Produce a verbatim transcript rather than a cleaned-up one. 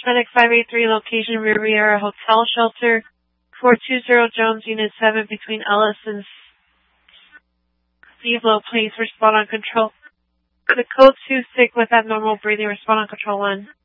Medic five eight three, location Riviera Hotel Shelter, four two zero Jones, Unit seven, between Ellis and Steve Low, please respond on control. The code two, sick with abnormal breathing, respond on control one.